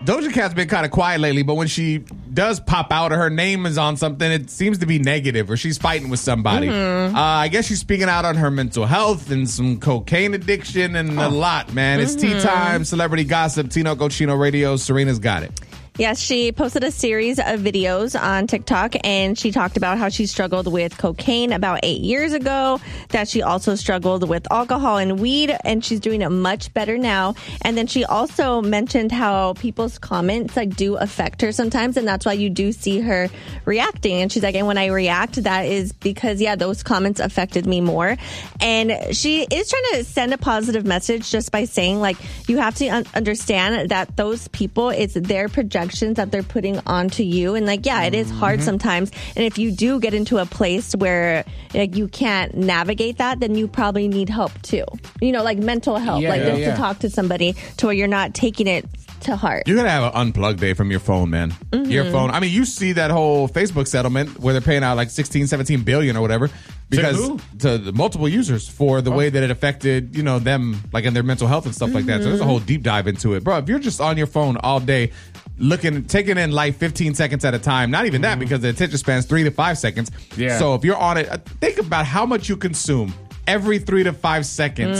Doja Cat's been kind of quiet lately, but when she does pop out or her name is on something, it seems to be negative or she's fighting with somebody. I guess she's speaking out on her mental health and some cocaine addiction and a lot, man. It's tea time, celebrity gossip, Tinoco Chino Radio. Serena's got it. Yes, she posted a series of videos on TikTok, and she talked about how she struggled with cocaine about 8 years ago, that she also struggled with alcohol and weed, and she's doing it much better now. And then she also mentioned how people's comments do affect her sometimes, and that's why you do see her reacting. And she's like, and when I react, that is because, those comments affected me more. And she is trying to send a positive message just by saying, you have to understand that those people, it's their projections that they're putting onto you. And it is hard sometimes. And if you do get into a place where you can't navigate that, then you probably need help too. Mental help, to talk to somebody to where you're not taking it to heart. You gotta have an unplug day from your phone, man. Your phone. I mean, you see that whole Facebook settlement where they're paying out 16-17 billion or whatever because to the multiple users for the way that it affected, them in their mental health and stuff like that. So there's a whole deep dive into it. Bro, if you're just on your phone all day taking in life 15 seconds at a time, not even that because the attention span's 3 to 5 seconds. Yeah. So if you're on it, think about how much you consume every 3 to 5 seconds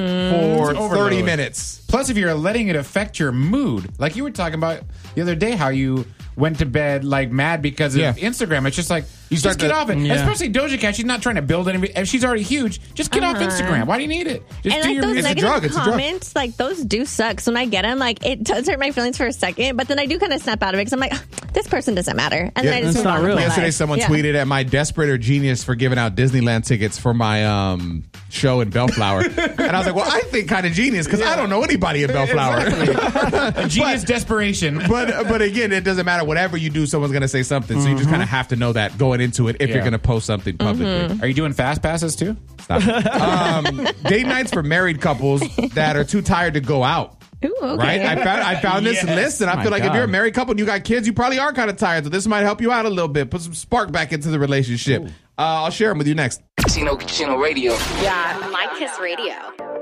for 30 minutes. Plus, if you're letting it affect your mood, like you were talking about the other day, how you went to bed mad because of Instagram. It's just you start to get off it. Yeah. Especially Doja Cat, she's not trying to build anything. If she's already huge, just get off Instagram. Why do you need it? Just and do your those music. negative comments, those do suck. So when I get them, it does hurt my feelings for a second, but then I do kind of snap out of it because I'm like, this person doesn't matter. And then I just move on with my Yesterday, life. someone tweeted at my desperate or genius for giving out Disneyland tickets for my show in Bellflower. And I was like, well, I think kind of genius because I don't know anybody in Bellflower. A genius desperation. But again, it doesn't matter. Whatever you do, someone's going to say something. So you just kind of have to know that going into it if you're going to post something publicly. Are you doing fast passes too? Stop. Date nights for married couples that are too tired to go out. Ooh, okay. Right? I found this list, and I feel like if you're a married couple and you got kids, you probably are kind of tired. So this might help you out a little bit. Put some spark back into the relationship. I'll share them with you next. Chino Radio. Yeah, My Kiss Radio.